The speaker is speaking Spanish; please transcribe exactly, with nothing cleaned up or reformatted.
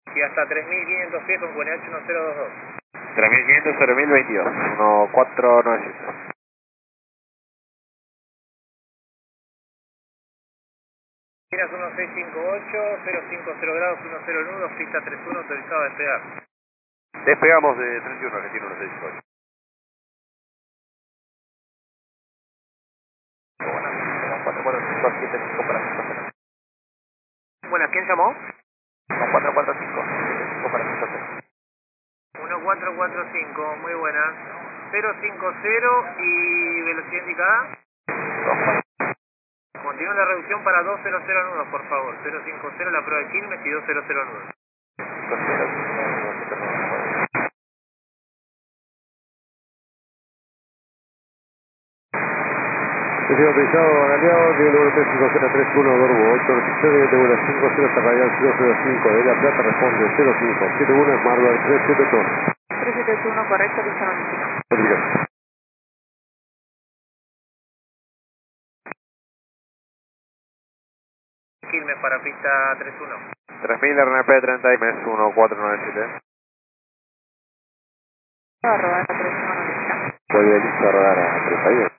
Y hasta tres mil quinientos pies con Q N H uno cero dos dos. tres mil quinientos sobre mil veintidós, uno cuatro nueve siete. Miras uno seis cinco ocho, cero cinco cero grados, uno cero nudos, pista tres uno, autorizado a despegar. Despegamos de treinta y uno, Argentina uno seis cinco ocho. cuatro cuatro cinco siete cinco para cinco cero. Buenas, ¿quién llamó? cuatro cuatro cinco siete cinco para cinco cero. uno cuatro cuatro cinco, muy buena. cero cinco cero y velocidad indicada. Continúa la reducción para doscientos nudos, por favor. cero cinco cero la prueba de Quilmes y doscientos nudos. Estoy autorizado, Galeado, nivel número tres cinco cero tres uno, Dorbo, ocho notición, nivel número cinco cero, hasta radial cero cero cinco, de la plata responde cero cinco siete uno, es Marvel tres siete dos. tres siete uno, correcto, pista noticia. Notificación. Quilmes para pista tres uno. tres mil R N P treinta y mes uno cuatro nueve siete. Va a rodar a tres uno, noticia. Vuelve listo a rodar a treinta y uno.